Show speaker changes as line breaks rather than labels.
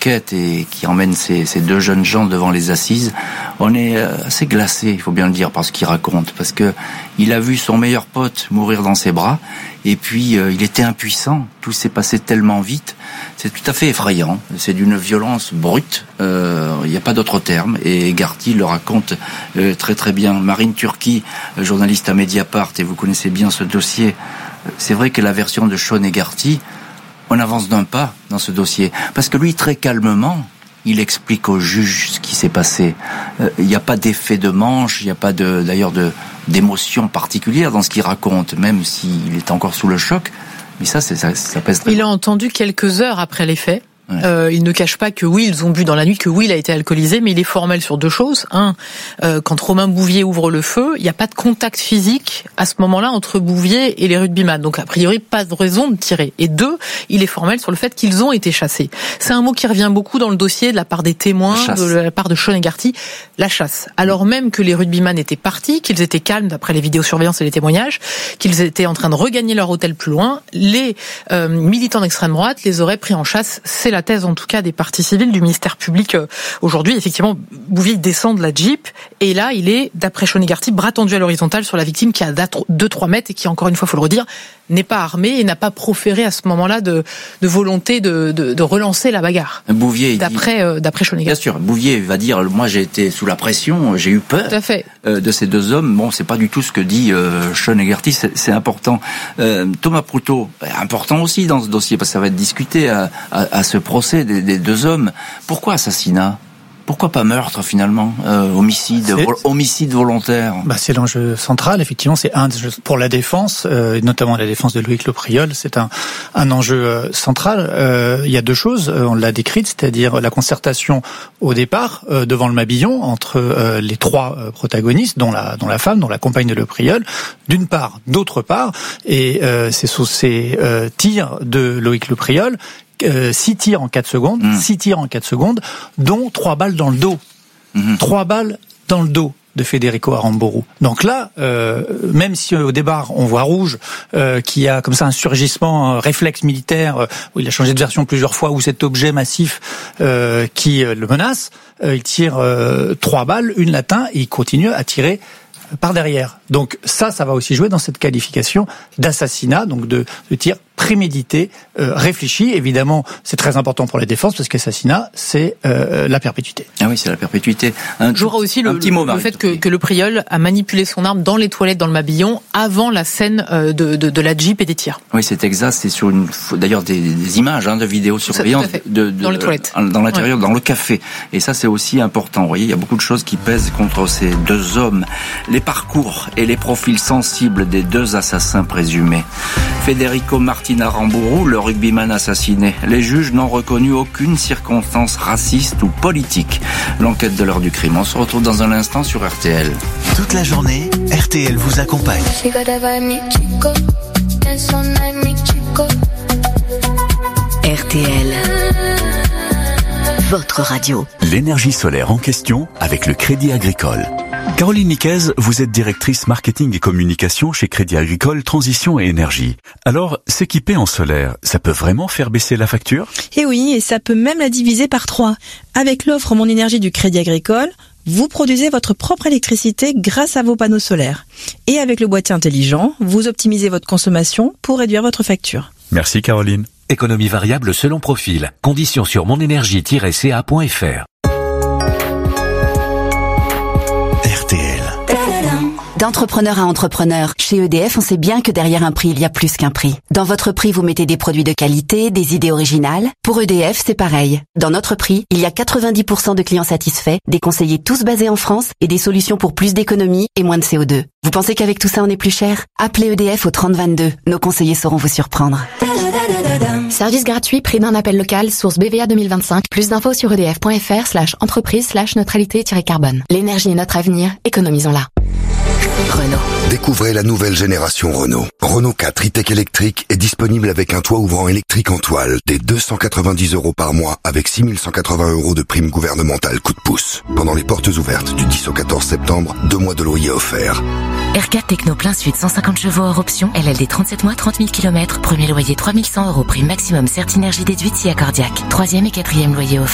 l'enquête et qui emmène ces deux jeunes gens devant les assises, on est assez glacé, il faut bien le dire, par ce qu'il raconte, parce que il a vu son meilleur pote mourir dans ses bras, et puis il était impuissant, tout s'est passé tellement vite, c'est tout à fait effrayant, c'est d'une violence brute, il n'y a pas d'autre terme, et Egarty le raconte très très bien. Marine Turki, journaliste à Mediapart, et vous connaissez bien ce dossier, c'est vrai que la version de Sean Egarty, on avance d'un pas dans ce dossier, parce que lui, très calmement, il explique au juge ce qui s'est passé. Il n'y a pas d'effet de manche, il n'y a pas d'ailleurs d'émotion particulière dans ce qu'il raconte, même s'il est encore sous le choc. Mais ça pèse très.
Il a entendu quelques heures après les faits. Ouais. Il ne cache pas que oui, ils ont bu dans la nuit, que oui, il a été alcoolisé, mais il est formel sur deux choses. Quand Romain Bouvier ouvre le feu, il n'y a pas de contact physique à ce moment-là entre Bouvier et les rugbyman. Donc, a priori, pas de raison de tirer. Et deux, il est formel sur le fait qu'ils ont été chassés. C'est un mot qui revient beaucoup dans le dossier de la part des témoins, de la part de Sean Egarty, la chasse. Alors même que les rugbyman étaient partis, qu'ils étaient calmes d'après les vidéosurveillances et les témoignages, qu'ils étaient en train de regagner leur hôtel plus loin, les militants d'extrême droite les auraient pris en chasse. C'est la thèse en tout cas des parties civiles du ministère public aujourd'hui. Effectivement, Bouvier descend de la Jeep et là il est, d'après Sean Egarty, bras tendu à l'horizontale sur la victime qui a 2-3 mètres et qui, encore une fois, faut le redire, n'est pas armé et n'a pas proféré à ce moment-là de volonté de relancer la bagarre.
Bouvier,
d'après Sean Egarty. Bien
sûr, Bouvier va dire, moi j'ai été sous la pression, j'ai eu peur.
Tout à fait.
De ces deux hommes. Bon, c'est pas du tout ce que dit Sean Egarty, c'est important. Thomas Proutot, important aussi dans ce dossier, parce que ça va être discuté à ce procès des deux hommes. Pourquoi assassinat ? Pourquoi pas meurtre finalement, homicide volontaire?
C'est l'enjeu central. Effectivement, c'est pour la défense, notamment la défense de Loïc Lepriol, c'est un enjeu central. Il y a deux choses, on l'a décrite, c'est-à-dire la concertation au départ devant le Mabillon entre les trois protagonistes, dont la femme, dont la compagne de Lepriol, d'une part, d'autre part, et c'est sous ces tirs de Loïc Lepriol. 6 tirs en 4 secondes, dont 3 balles dans le dos. 3 balles dans le dos de Federico Aramburu. Donc là, même si au départ on voit rouge, qui a comme ça un surgissement, un réflexe militaire, où il a changé de version plusieurs fois, où cet objet massif qui le menace, il tire 3 balles, une l'atteint, et il continue à tirer par derrière. Donc ça va aussi jouer dans cette qualification d'assassinat, donc de tir prémédité, réfléchi. Évidemment, c'est très important pour la défense parce qu'assassinat, c'est la perpétuité.
Ah oui, c'est la perpétuité.
Jouera aussi le fait que Lepriol a manipulé son arme dans les toilettes dans le Mabillon avant la scène de la Jeep et des tirs.
Oui, c'est exact. C'est sur d'ailleurs des images de vidéosurveillance
dans les toilettes,
dans l'intérieur, dans le café. Et ça, c'est aussi important. Vous voyez, il y a beaucoup de choses qui pèsent contre ces deux hommes. Les parcours et les profils sensibles des deux assassins présumés. Federico Martin Aramburu, le rugbyman assassiné. Les juges n'ont reconnu aucune circonstance raciste ou politique. L'enquête de l'heure du crime. On se retrouve dans un instant sur RTL.
Toute la journée, RTL vous accompagne.
RTL, votre radio.
L'énergie solaire en question avec le Crédit Agricole. Caroline Niquez, vous êtes directrice marketing et communication chez Crédit Agricole Transition et Énergie. Alors, s'équiper en solaire, ça peut vraiment faire baisser la facture ?
Eh oui, et ça peut même la diviser par 3. Avec l'offre Mon Énergie du Crédit Agricole, vous produisez votre propre électricité grâce à vos panneaux solaires. Et avec le boîtier intelligent, vous optimisez votre consommation pour réduire votre facture.
Merci Caroline.
Économie variable selon profil. Conditions sur monenergie-ca.fr.
D'entrepreneur à entrepreneur, chez EDF, on sait bien que derrière un prix, il y a plus qu'un prix. Dans votre prix, vous mettez des produits de qualité, des idées originales. Pour EDF, c'est pareil. Dans notre prix, il y a 90% de clients satisfaits, des conseillers tous basés en France et des solutions pour plus d'économie et moins de CO2. Vous pensez qu'avec tout ça, on est plus cher ? Appelez EDF au 3022. Nos conseillers sauront vous surprendre.
Service gratuit, prix d'un appel local, source BVA 2025. Plus d'infos sur edf.fr/entreprise/neutralité-carbone. L'énergie est notre avenir, économisons-la.
Renault.
Découvrez la nouvelle génération Renault. Renault 4 e-tech électrique est disponible avec un toit ouvrant électrique en toile dès 290 € par mois avec 6 180 € de prime gouvernementale coup de pouce. Pendant les portes ouvertes du 10 au 14 septembre, 2 mois de loyer offerts.
R4 Techno plein sud, 150 chevaux hors option, LLD 37 mois, 30 000 km, premier loyer 3 100 €, prime maximum, Certinergie déduite si accordiaque. 3e et 4e loyer offert.